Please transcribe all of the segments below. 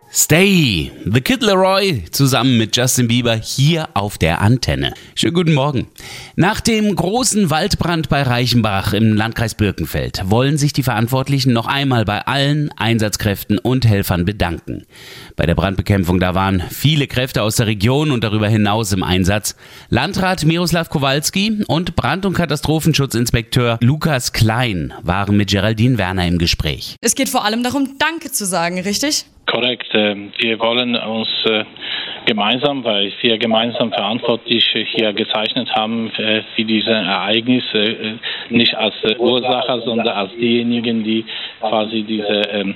Stay, The Kid Laroi zusammen mit Justin Bieber hier auf der Antenne. Schönen guten Morgen. Nach dem großen Waldbrand bei Reichenbach im Landkreis Birkenfeld wollen sich die Verantwortlichen noch einmal bei allen Einsatzkräften und Helfern bedanken. Bei der Brandbekämpfung, da waren viele Kräfte aus der Region und darüber hinaus im Einsatz. Landrat Miroslav Kowalski und Brand- und Katastrophenschutzinspekteur Lukas Klein waren mit Geraldine Werner im Gespräch. Es geht vor allem darum, Danke zu sagen, richtig? Korrekt. Wir wollen uns gemeinsam, weil wir gemeinsam verantwortlich hier gezeichnet haben für diese Ereignisse, nicht als Ursacher, sondern als diejenigen, die quasi diese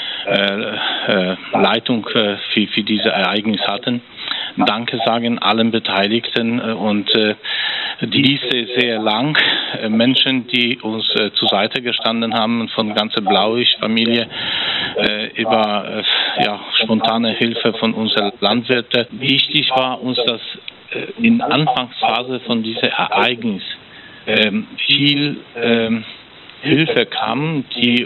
Leitung für diese Ereignisse hatten. Danke sagen allen Beteiligten und diese sehr lang Menschen, die uns zur Seite gestanden haben, von der ganzen Blaulicht-Familie über spontane Hilfe von unseren Landwirten. Wichtig war uns, dass in der Anfangsphase von diesem Ereignis viel Hilfe kam, die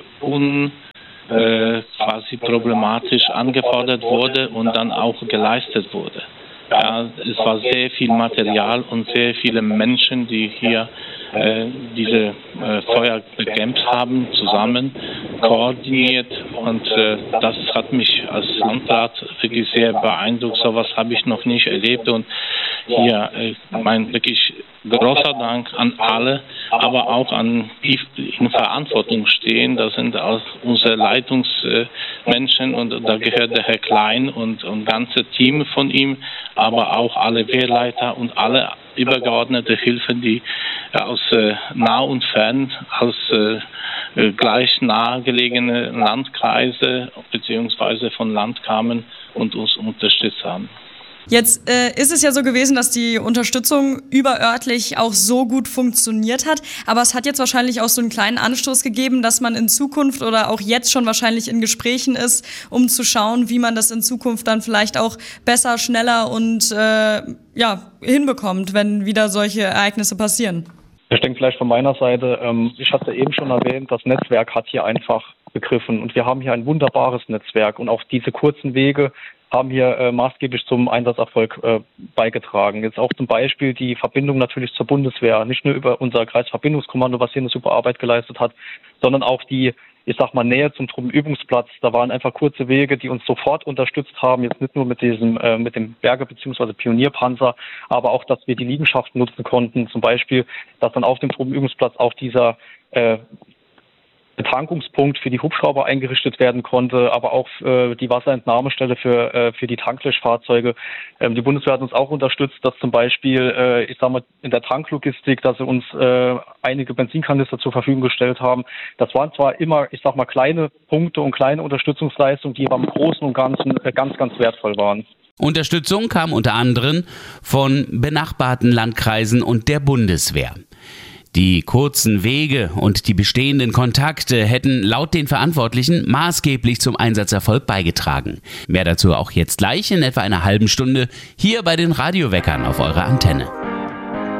quasi problematisch angefordert wurde und dann auch geleistet wurde. Ja, es war sehr viel Material und sehr viele Menschen, die hier diese Feuer bekämpft haben, zusammen koordiniert, und das hat mich als Landrat wirklich sehr beeindruckt. So etwas habe ich noch nicht erlebt, und hier mein wirklich großer Dank an alle, aber auch an die in Verantwortung stehen. Das sind auch unsere Leitungsmenschen, und da gehört der Herr Klein und ganze Team von ihm, aber auch alle Wehrleiter und alle übergeordnete Hilfen, die aus nah und fern, aus gleich nahegelegene Landkreise bzw. von Land kamen und uns unterstützt haben. Jetzt ist es ja so gewesen, dass die Unterstützung überörtlich auch so gut funktioniert hat, aber es hat jetzt wahrscheinlich auch so einen kleinen Anstoß gegeben, dass man in Zukunft oder auch jetzt schon wahrscheinlich in Gesprächen ist, um zu schauen, wie man das in Zukunft dann vielleicht auch besser, schneller und hinbekommt, wenn wieder solche Ereignisse passieren. Ich denke vielleicht von meiner Seite, ich hatte eben schon erwähnt, das Netzwerk hat hier einfach begriffen, und wir haben hier ein wunderbares Netzwerk, und auch diese kurzen Wege haben hier maßgeblich zum Einsatzerfolg beigetragen. Jetzt auch zum Beispiel die Verbindung natürlich zur Bundeswehr, nicht nur über unser Kreisverbindungskommando, was hier eine super Arbeit geleistet hat, sondern auch die, Nähe zum Truppenübungsplatz. Da waren einfach kurze Wege, die uns sofort unterstützt haben, jetzt nicht nur mit dem Berge- bzw. Pionierpanzer, aber auch, dass wir die Liegenschaften nutzen konnten. Zum Beispiel, dass dann auf dem Truppenübungsplatz auch dieser Betankungspunkt für die Hubschrauber eingerichtet werden konnte, aber auch die Wasserentnahmestelle für die Tanklöschfahrzeuge. Die Bundeswehr hat uns auch unterstützt, dass zum Beispiel, in der Tanklogistik, dass sie uns einige Benzinkanister zur Verfügung gestellt haben. Das waren zwar immer, kleine Punkte und kleine Unterstützungsleistungen, die aber im Großen und Ganzen ganz, ganz wertvoll waren. Unterstützung kam unter anderem von benachbarten Landkreisen und der Bundeswehr. Die kurzen Wege und die bestehenden Kontakte hätten laut den Verantwortlichen maßgeblich zum Einsatzerfolg beigetragen. Mehr dazu auch jetzt gleich in etwa einer halben Stunde hier bei den Radioweckern auf eurer Antenne.